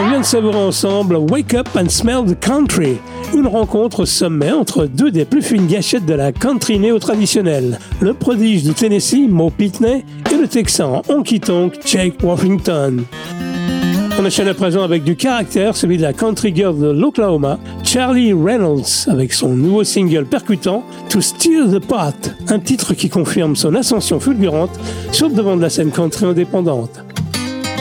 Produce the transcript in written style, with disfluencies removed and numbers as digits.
On vient de savourer ensemble Wake Up and Smell the Country, une rencontre au sommet entre deux des plus fines gâchettes de la country néo-traditionnelle, le prodige du Tennessee Mo Pitney et le texan honky-tonk Jake Washington. On enchaîne à présent avec du caractère, celui de la country girl de l'Oklahoma, Charlie Reynolds, avec son nouveau single percutant To Stir the Pot, un titre qui confirme son ascension fulgurante sur le devant de la scène country indépendante.